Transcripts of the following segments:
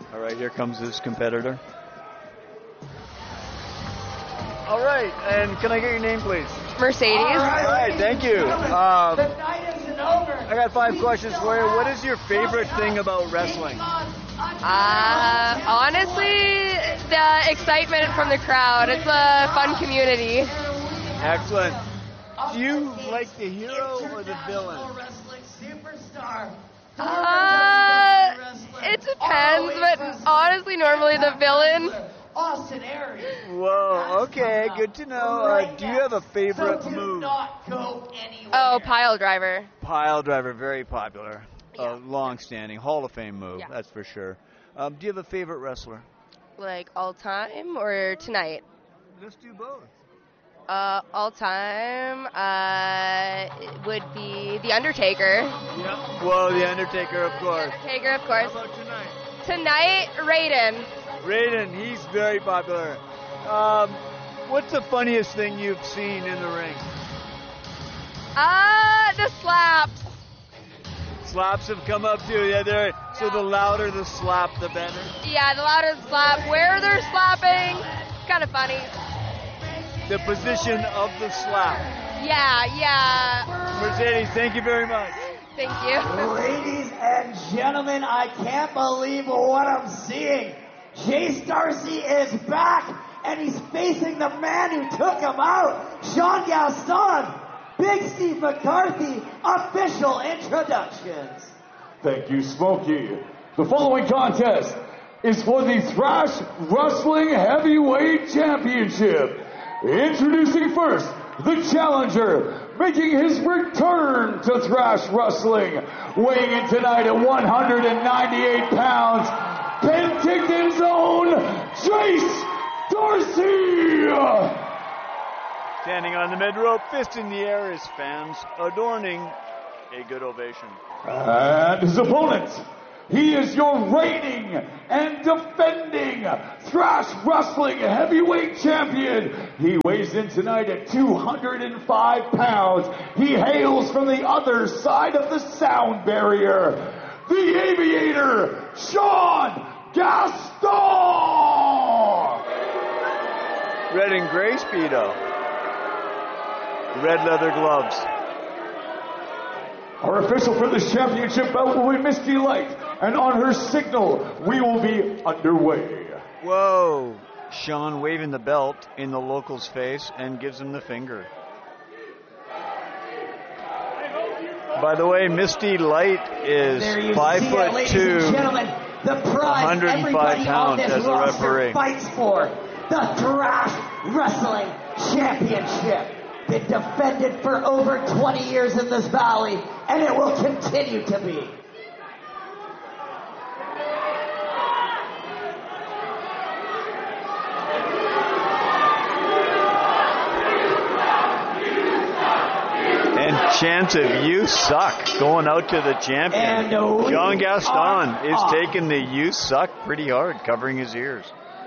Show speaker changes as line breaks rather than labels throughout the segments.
All right, here comes this competitor. All right, and can I get your name, please?
Mercedes.
All right, thank you.
The night isn't over.
I got 5 questions for you. What is your favorite thing about wrestling?
Honestly, the excitement from the crowd. It's a fun community.
Excellent. Do you like the hero or the villain?
It depends, but honestly, normally the villain.
Austin Aries.
Whoa, okay, good to know. Do you have a favorite
So do
move?
not go anywhere.
Oh, pile driver.
Pile driver, very popular.
Yeah.
Long-standing, Hall of Fame move,
Yeah.
that's for sure. Do you have a favorite wrestler?
Like all time or tonight?
Let's do both.
All time would be The Undertaker.
Yeah. Whoa, The Undertaker, of course.
Undertaker, of course.
How about tonight?
Tonight, Raiden.
Raiden, he's very popular. What's the funniest thing you've seen in the ring?
The slaps.
Slaps have come up too. Yeah, so the louder the slap, the better.
Yeah, the louder the slap. Where they're slapping, kind of funny.
The position of the slap.
Yeah.
Mercedes, thank you very much.
Thank you.
Ladies and gentlemen, I can't believe what I'm seeing. Chase Darcy is back, and he's facing the man who took him out, Sean Gaston. Big Steve McCarthy, official introductions.
Thank you, Smokey. The following contest is for the Thrash Wrestling Heavyweight Championship. Introducing first, the challenger, making his return to Thrash Wrestling, weighing in tonight at 198 pounds, Penticton's own Chase Darcy!
Standing on the mid rope, fist in the air, his fans adorning a good ovation.
And his opponent, he is your reigning and defending Thrash Wrestling Heavyweight Champion. He weighs in tonight at 205 pounds. He hails from the other side of the sound barrier, the Aviator, Sean Gaston!
Red and gray Speedo. Red leather gloves.
Our official for this championship bout will be Misty Light, and on her signal, we will be underway.
Whoa. Sean waving the belt in the local's face and gives him the finger. By the way, Misty Light is
There you
5'2",
see it, ladies and gentlemen, the prize
105
everybody on
pounds
this
as a
roster
referee.
fights for, the Thrash Wrestling Championship. Been defended for over 20 years in this valley, and it will continue to be.
And chants of "You suck" going out to the champion.
And we
Sean Gaston
are
is
off.
taking the "You suck" pretty hard, covering his ears.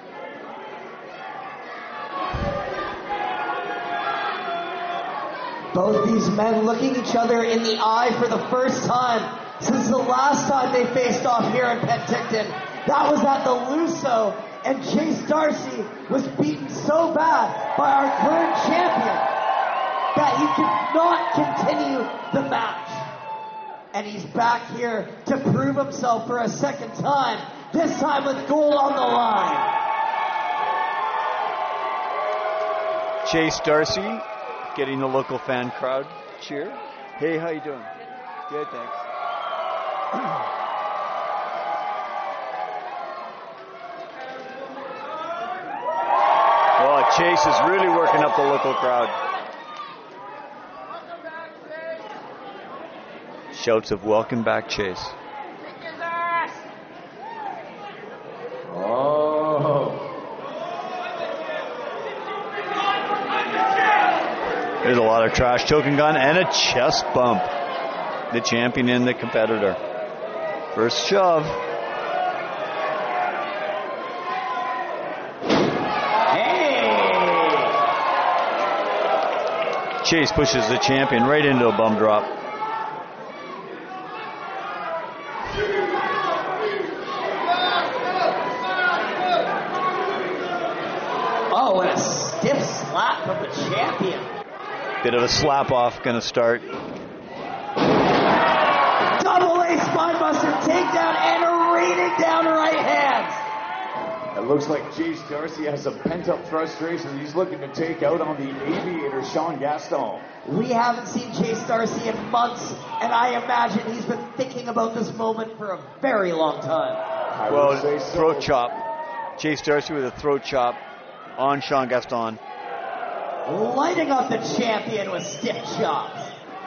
Both these men looking each other in the eye for the first time since the last time they faced off here in Penticton. That was at the Luso, and Chase Darcy was beaten so bad by our current champion that he could not continue the match. And he's back here to prove himself for a second time, this time with gold on the line.
Chase Darcy getting the local fan crowd cheer. Hey, how you doing? Good, thanks. Oh, Chase is really working up the local crowd. Shouts of "Welcome back, Chase."
Oh.
There's a lot of trash, choking gun, and a chest bump. The champion and the competitor. First shove. Chase pushes the champion right into a bum drop.
slap from the champion.
Bit of a slap off going to start.
Double A spinebuster takedown and raining down right hands.
It looks like Chase Darcy has some pent-up frustration he's looking to take out on the Aviator, Sean Gaston.
We haven't seen Chase Darcy in months, and I imagine he's been thinking about this moment for a very long time.
I would say so.
Throat chop. Chase Darcy with a throat chop on Sean Gaston.
Lighting up the champion with stiff chops.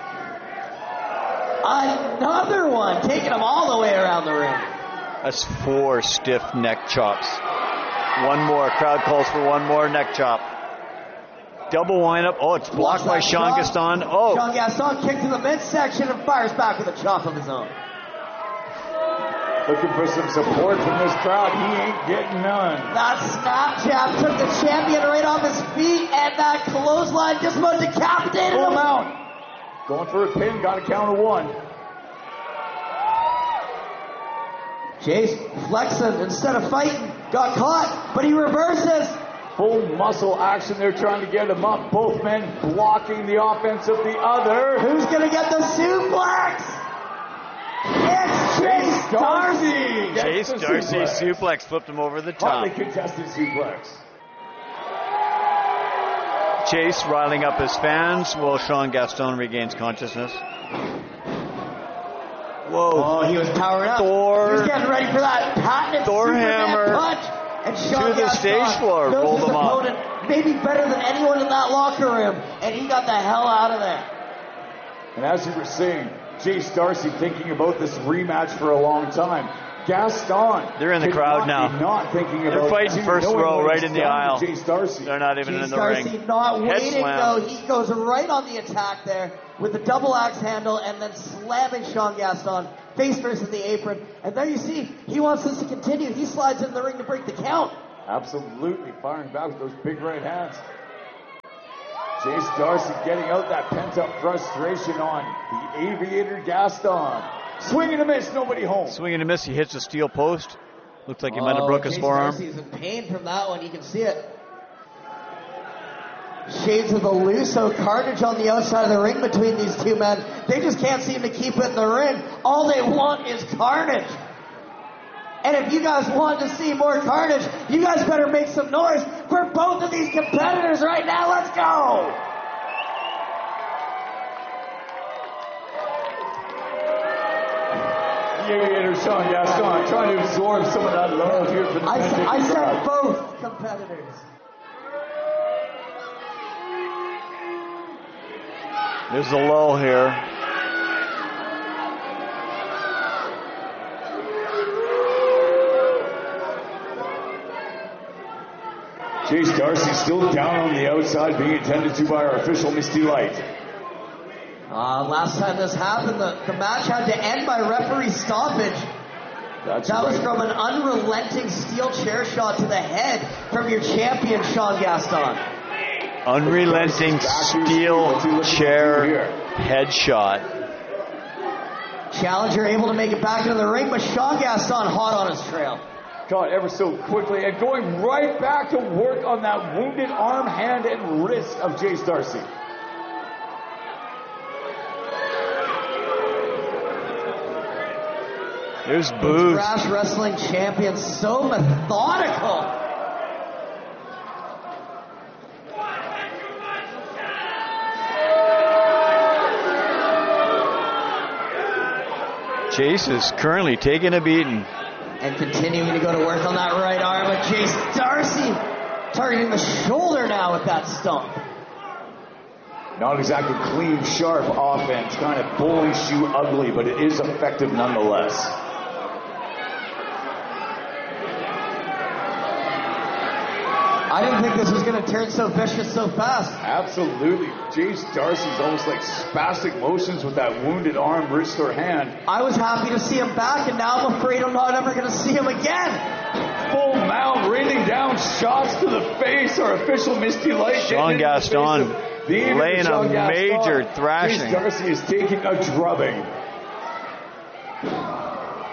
Another one, taking him all the way around the ring.
That's 4 stiff neck chops. One more. Crowd calls for one more neck chop. Double windup. Oh, it's blocked by Sean Gaston. Oh.
Sean Gaston kicked to the midsection and fires back with a chop of his own.
Looking for some support from this crowd. He ain't getting none.
That snap jab took the champion right off his feet, and that clothesline just about decapitated him.
Out. Going for a pin. Got a count of 1.
Chase flexing instead of fighting. Got caught, but he reverses.
Full muscle action. They're trying to get him up. Both men blocking the offense of the other.
Who's going to get the suplex? It's Chase Darcy.
Chase Darcy suplex flipped him over the top.
Hotly contested suplex.
Chase riling up his fans while Sean Gaston regains consciousness. Whoa.
Oh, he was powering up.
Thor.
He was getting ready for that patented
Thor
Superman
hammer
punch. And Sean
to the
Gaston
stage floor.
knows
Rolled
his
him up.
opponent maybe better than anyone in that locker room. And he got the hell out of there.
And as you were saying, Chase Darcy thinking about this rematch for a long time. Gaston.
They're in the crowd now.
Not thinking about.
They're fighting first row right in the aisle.
Chase Darcy.
They're not even
Chase
in the
Darcy
ring.
not
Head
waiting
slam.
though. He goes right on the attack there with the double axe handle and then slamming Sean Gaston face first in the apron. And there you see, he wants this to continue. He slides in the ring to break the count.
Absolutely firing back with those big right hands. Chase Darcy getting out that pent-up frustration on the Aviator Gaston. Swing and a miss, nobody home.
Swing and a miss. He hits a steel post. Looks like he might have broke his forearm.
Darcy's in pain from that one. You can see it. Shades of the Luso carnage on the outside of the ring between these two men. They just can't seem to keep it in the ring. All they want is carnage. And if you guys want to see more carnage, you guys better make some noise for both of these competitors right now. Let's go!
The Aviator Sean Gaston trying to absorb some of that love here for the
I
crowd.
said both competitors.
There's a lull here.
Chase Darcy still down on the outside, being attended to by our official Misty Light.
Last time this happened, the match had to end by referee stoppage.
That
was from an unrelenting steel chair shot to the head from your champion, Sean Gaston.
Unrelenting steel chair headshot.
Challenger able to make it back into the ring, but Sean Gaston hot on his trail.
Caught ever so quickly and going right back to work on that wounded arm, hand, and wrist of Chase Darcy.
There's boos.
Thrash Wrestling champion, so methodical.
Chase is currently taking a beating.
And continuing to go to work on that right arm with Chase Darcy targeting the shoulder now with that stomp.
Not exactly clean, sharp offense, kind of bully shoe ugly, but it is effective nonetheless.
I didn't think this was going to turn so vicious so fast.
Absolutely. Chase Darcy's almost like spastic motions with that wounded arm, wrist, or hand.
I was happy to see him back, and now I'm afraid I'm not ever going to see him again.
Full mount, raining down shots to the face. Our official Misty Light.
Sean Gaston laying a major thrashing.
Chase Darcy is taking a drubbing.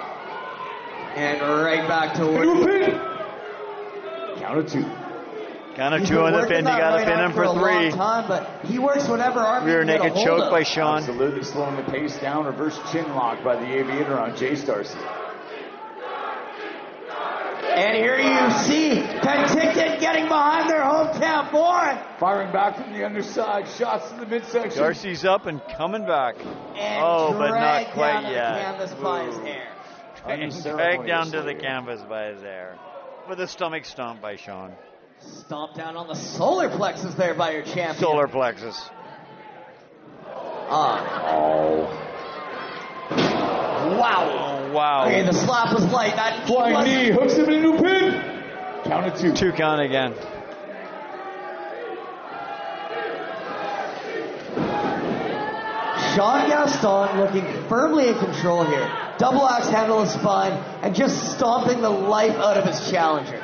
And right back to work.
New pin. Count of 2.
Counter
He's
2 on
been
the pin.
working
You
that
got to
right
pin
arm
him
for a
for 3.
long time, but he works whenever Army
Rear
can get a
naked
hold
choke
of.
by Sean.
Absolutely slowing the pace down. Reverse chin lock by the Aviator on Jay Starcy.
And here you see Penticton getting behind their hometown boy.
Firing back from the underside. Shots in the midsection.
Darcy's up and coming back.
And
but not
dragged
quite
down to
yet.
the canvas by his hair.
And dragged down to the canvas by his hair. With a stomach stomp by Sean.
Stomp down on the solar plexus there by your champion.
Solar plexus.
Wow.
Oh, wow.
Okay, the slap was light. That
Flying knee. Hooks him in a new pin. Count it 2.
2 count again.
Sean Gaston looking firmly in control here. Double axe handle his spine and just stomping the life out of his challenger.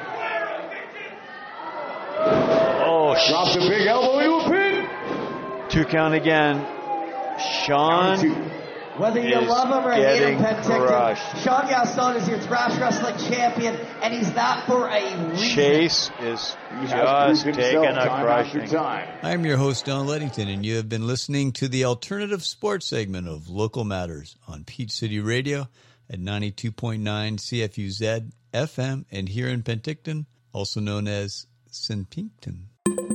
Oh,
Drops a big elbow into a pin.
2 count again. Sean.
Count 2.
Whether you
Is
love him or hate him,
getting
Penticton,
crushed.
Sean Gaston is your thrash wrestling champion, and he's that for a reason.
Chase is
He has
just
proved
taking
himself
a
time
crushing.
after time.
I'm your host, Don Lettington, and you have been listening to the alternative sports segment of Local Matters on Peach City Radio at 92.9 CFUZ FM and here in Penticton, also known as Sinpington.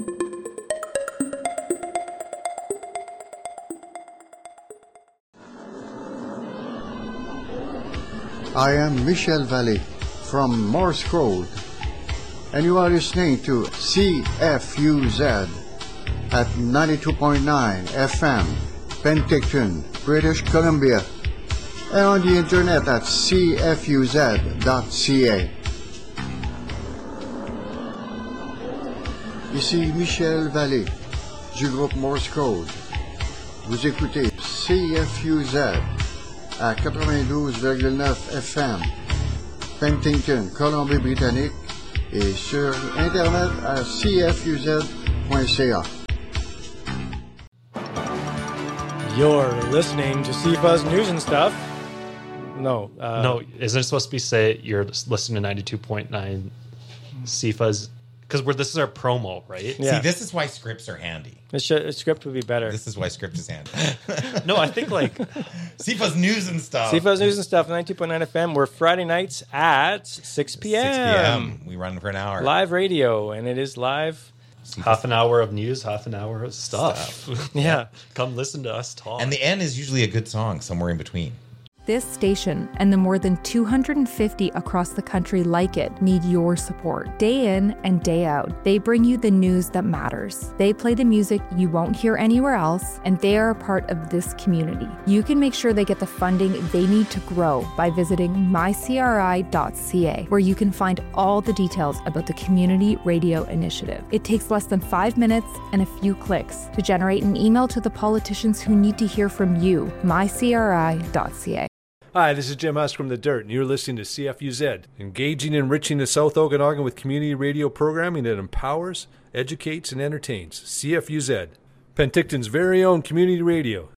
I am Michel Vallée from Morse Code, and you are listening to CFUZ at 92.9 FM, Penticton, British Columbia, and on the internet at cfuz.ca. Ici Michel Vallée, du groupe Morse Code. Vous écoutez CFUZ à 92,9 FM, Penticton, Colombie-Britannique, et sur Internet à cfuz.ca.
You're listening to CFUZ News and Stuff. No.
No, isn't it supposed to be say you're listening to 92.9 CFUZ? Because this is our promo, right?
Yeah.
See, this is why scripts are handy.
A script would be better.
This is why script is handy.
No, I think like
CFUZ News and Stuff.
CFUZ News and Stuff, 92.9 FM. We're Friday nights at 6 p.m.
6 p.m. We run for an hour.
Live radio, and it is live.
half an hour of news, half an hour of stuff.
Yeah.
Come listen to us talk.
And the end is usually a good song somewhere in between.
This station and the more than 250 across the country like it need your support. Day in and day out, they bring you the news that matters. They play the music you won't hear anywhere else, and they are a part of this community. You can make sure they get the funding they need to grow by visiting mycri.ca, where you can find all the details about the Community Radio Initiative. It takes less than 5 minutes and a few clicks to generate an email to the politicians who need to hear from you, mycri.ca.
Hi, this is Jim Huss from The Dirt, and you're listening to CFUZ, engaging and enriching the South Okanagan with community radio programming that empowers, educates, and entertains. CFUZ, Penticton's very own community radio.